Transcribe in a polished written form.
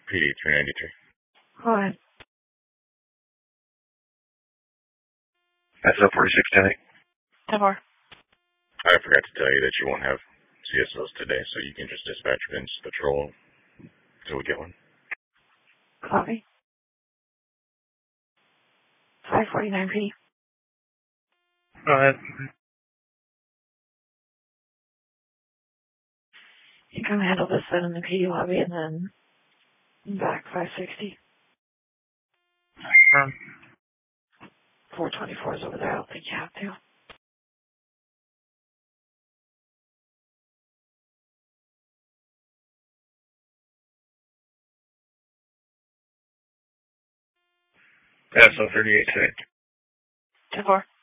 PD 393. Hi. That's up 4610. 10-4. I forgot to tell you that you won't have CSOs today, so you can just dispatch Vince Patrol until we get one. Copy. 549 PD. Go ahead. You can handle this then in the PD lobby and then back 560. 424 is over there. I don't think you have to. SO 38 6. 10-4.